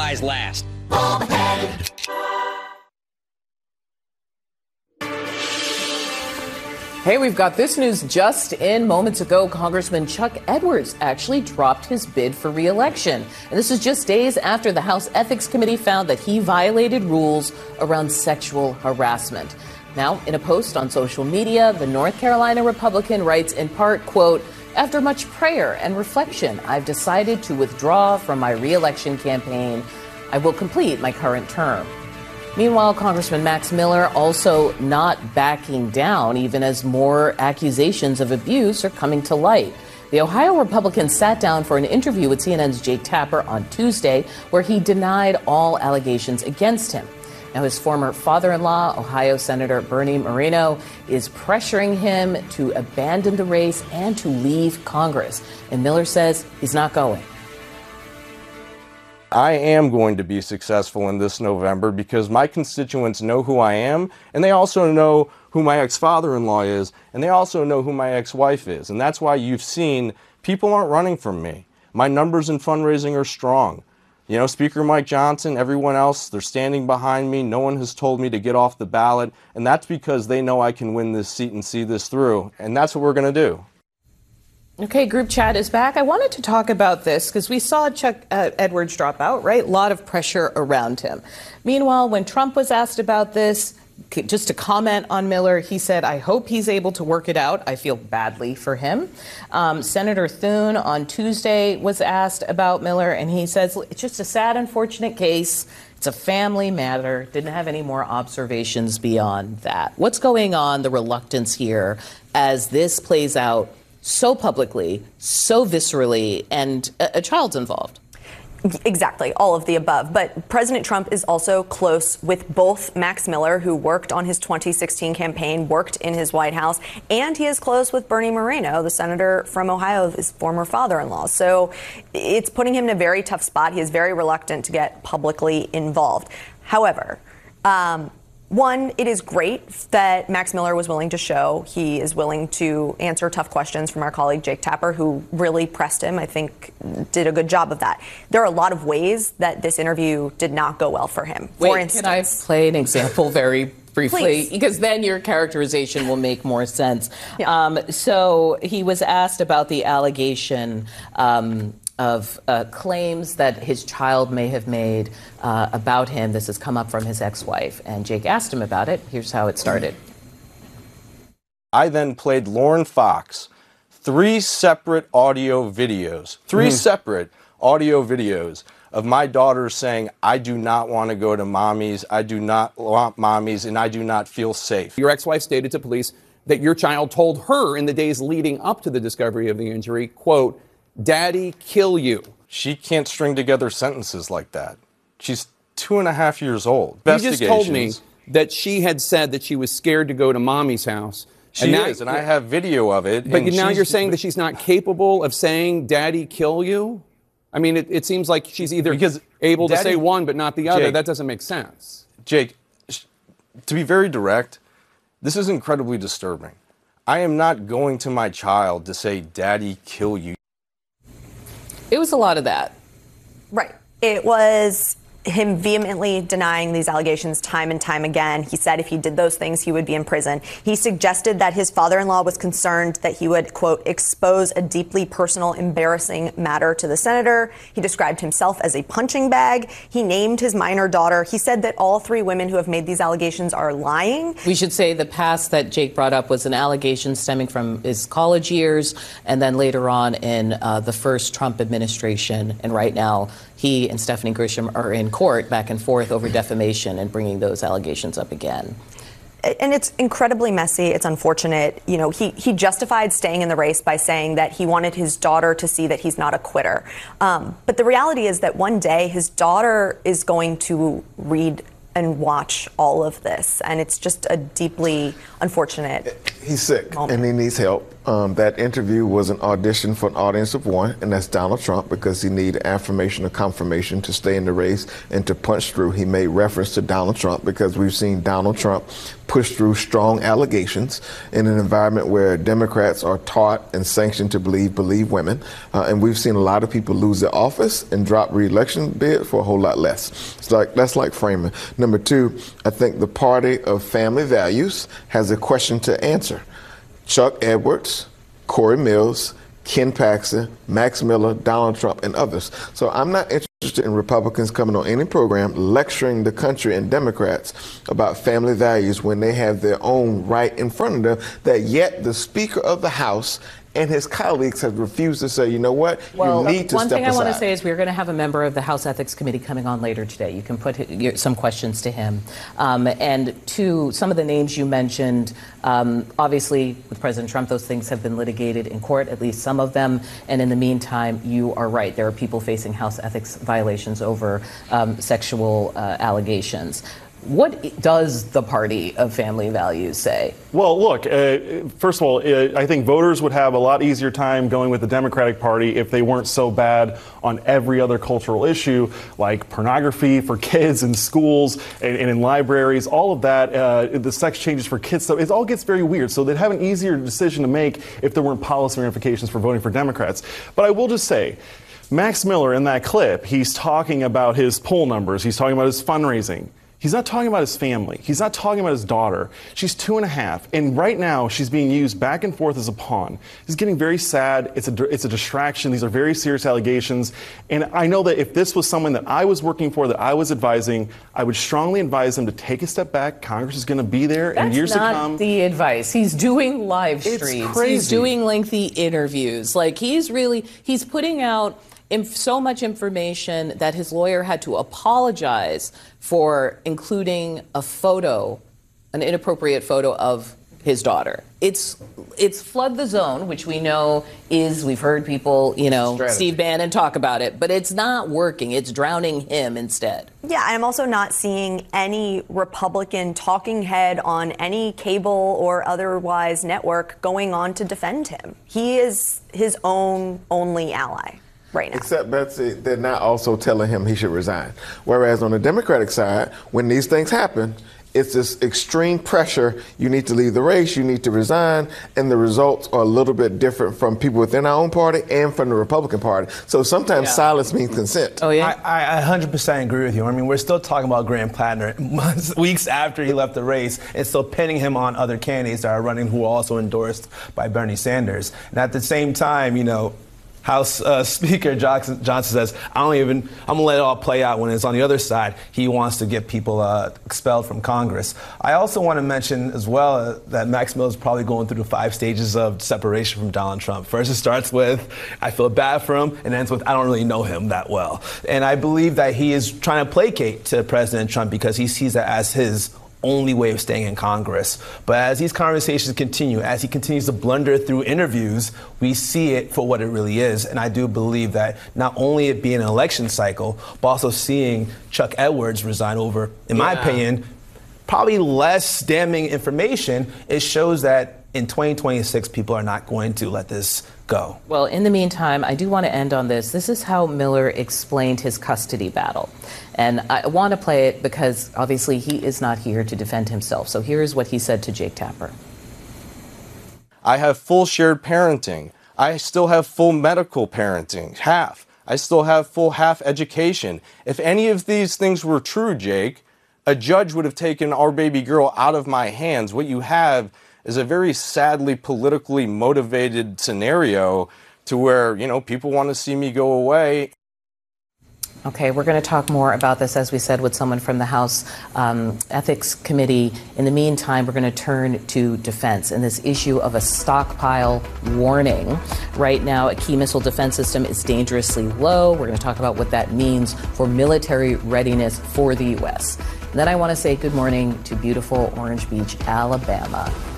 rise last. Hey, we've got this news just in. Moments ago, Congressman Chuck Edwards actually dropped his bid for re-election. And this is just days after the House Ethics Committee found that he violated rules around sexual harassment. Now, in a post on social media, the North Carolina Republican writes in part, quote, "After much prayer and reflection, I've decided to withdraw from my re-election campaign. I will complete my current term." Meanwhile, Congressman Max Miller also not backing down, even as more accusations of abuse are coming to light. The Ohio Republican sat down for an interview with CNN's Jake Tapper on Tuesday, where he denied all allegations against him. Now, his former father-in-law, Ohio Senator Bernie Moreno, is pressuring him to abandon the race and to leave Congress. And Miller says he's not going. I am going to be successful in this November because my constituents know who I am, and they also know who my ex-father-in-law is, and they also know who my ex-wife is. And that's why you've seen people aren't running from me. My numbers in fundraising are strong. You know, Speaker Mike Johnson, everyone else, they're standing behind me. No one has told me to get off the ballot, and that's because they know I can win this seat and see this through, and that's what we're going to do. Okay, group chat is back. I wanted to talk about this because we saw Chuck Edwards drop out, right? A lot of pressure around him. Meanwhile, when Trump was asked about this, just to comment on Miller, he said, "I hope he's able to work it out. I feel badly for him." Senator Thune on Tuesday was asked about Miller, and he says, "It's just a sad, unfortunate case. It's a family matter. Didn't have any more observations beyond that." What's going on, the reluctance here, as this plays out so publicly, so viscerally, and a child's involved? Exactly, all of the above. But President Trump is also close with both Max Miller, who worked on his 2016 campaign, worked in his White House, and he is close with Bernie Moreno, the senator from Ohio, his former father-in-law. So it's putting him in a very tough spot. He is very reluctant to get publicly involved. However, one, it is great that Max Miller was willing to show. He is willing to answer tough questions from our colleague Jake Tapper, who really pressed him, I think did a good job of that. There are a lot of ways that this interview did not go well for him. For instance, can I play an example very briefly? Please. Because then your characterization will make more sense. Yeah. So he was asked about the allegation of claims that his child may have made about him. This has come up from his ex-wife, and Jake asked him about it. Here's how it started. I then played Lauren Fox 3 separate audio videos, 3 separate audio videos of my daughter saying, "I do not want to go to mommy's, I do not want mommy's, and I do not feel safe." Your ex-wife stated to police that your child told her in the days leading up to the discovery of the injury, quote, "Daddy, kill you." She can't string together sentences like that. She's 2.5 years old. You just told me that she had said that she was scared to go to mommy's house. She is, and I have video of it. But now you're saying that she's not capable of saying, "Daddy, kill you"? I mean, it seems like she's either able to say one but not the other. Jake, that doesn't make sense. Jake, to be very direct, this is incredibly disturbing. I am not going to my child to say, "Daddy, kill you." It was a lot of that. Right. It was him vehemently denying these allegations time and time again. He said if he did those things, he would be in prison. He suggested that his father-in-law was concerned that he would, quote, expose a deeply personal, embarrassing matter to the senator. He described himself as a punching bag. He named his minor daughter. He said that all 3 women who have made these allegations are lying. We should say the past that Jake brought up was an allegation stemming from his college years and then later on in the first Trump administration. And right now, he and Stephanie Grisham are in court back and forth over defamation and bringing those allegations up again. And it's incredibly messy. It's unfortunate. You know, he justified staying in the race by saying that he wanted his daughter to see that he's not a quitter. But the reality is that one day his daughter is going to read and watch all of this. And it's just a deeply unfortunate He's sick and he needs help. That interview was an audition for an audience of one, and that's Donald Trump, because he needed affirmation or confirmation to stay in the race and to punch through. He made reference to Donald Trump because we've seen Donald Trump push through strong allegations in an environment where Democrats are taught and sanctioned to believe women. And we've seen a lot of people lose their office and drop re-election bid for a whole lot less. That's like framing. Number two, I think the party of family values has a question to answer. Chuck Edwards, Corey Mills, Ken Paxton, Max Miller, Donald Trump, and others. So I'm not interested in Republicans coming on any program lecturing the country and Democrats about family values when they have their own right in front of them, that yet the Speaker of the House and his colleagues have refused to say, you know what, you need to step aside. One thing I want to say is we're going to have a member of the House Ethics Committee coming on later today. You can put some questions to him. And to some of the names you mentioned, obviously with President Trump, those things have been litigated in court, at least some of them. And in the meantime, you are right. There are people facing House ethics violations over sexual allegations. What does the party of family values say? Well, look, first of all, I think voters would have a lot easier time going with the Democratic Party if they weren't so bad on every other cultural issue, like pornography for kids in schools and in libraries, all of that, the sex changes for kids, so it all gets very weird. So they'd have an easier decision to make if there weren't policy ramifications for voting for Democrats. But I will just say, Max Miller in that clip, he's talking about his poll numbers, he's talking about his fundraising. He's not talking about his family. He's not talking about his daughter. She's 2.5, and right now she's being used back and forth as a pawn. He's getting very sad. It's a distraction. These are very serious allegations, and I know that if this was someone that I was working for, that I was advising, I would strongly advise him to take a step back. Congress is going to be there in years to come. That's not the advice. He's doing live streams. It's crazy. He's doing lengthy interviews. Like he's putting out so much information that his lawyer had to apologize for including a photo, an inappropriate photo of his daughter. It's flood the zone, which we know we've heard people, Steve Bannon talk about it, but it's not working. It's drowning him instead. Yeah, I'm also not seeing any Republican talking head on any cable or otherwise network going on to defend him. He is his own only ally right now. Except, Betsy, they're not also telling him he should resign. Whereas on the Democratic side, when these things happen, it's this extreme pressure. You need to leave the race, you need to resign, and the results are a little bit different from people within our own party and from the Republican Party. So sometimes silence means consent. Oh, yeah? I 100% agree with you. I mean, we're still talking about Graham Plattner weeks after he left the race and still pinning him on other candidates that are running who are also endorsed by Bernie Sanders. And at the same time, House Speaker Johnson says, I'm going to let it all play out when it's on the other side. He wants to get people expelled from Congress. I also want to mention as well that Max Miller is probably going through the 5 stages of separation from Donald Trump. First, it starts with, I feel bad for him, and ends with, I don't really know him that well. And I believe that he is trying to placate to President Trump because he sees that as his only way of staying in Congress. But as these conversations continue, as he continues to blunder through interviews, we see it for what it really is. And I do believe that not only it being an election cycle, but also seeing Chuck Edwards resign over, in my opinion, probably less damning information. It shows that in 2026, people are not going to let this go. Well, in the meantime, I do want to end on this. This is how Miller explained his custody battle. And I want to play it because obviously he is not here to defend himself. So here is what he said to Jake Tapper. I have full shared parenting. I still have full medical parenting, half. I still have full half education. If any of these things were true, Jake, a judge would have taken our baby girl out of my hands. What you have is a very sadly politically motivated scenario to where, people want to see me go away. Okay, we're going to talk more about this, as we said, with someone from the House Ethics Committee. In the meantime, we're going to turn to defense and this issue of a stockpile warning. Right now, a key missile defense system is dangerously low. We're going to talk about what that means for military readiness for the U.S. And then I want to say good morning to beautiful Orange Beach, Alabama.